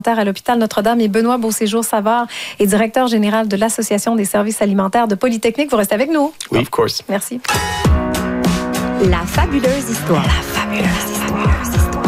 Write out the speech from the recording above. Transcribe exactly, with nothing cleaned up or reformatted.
à l'hôpital Notre-Dame et Benoît Beauséjour-Savard est directeur général de l'Association des services alimentaires de Polytechnique. Vous restez avec nous? Oui, of course. Merci. La fabuleuse histoire. La fabuleuse histoire.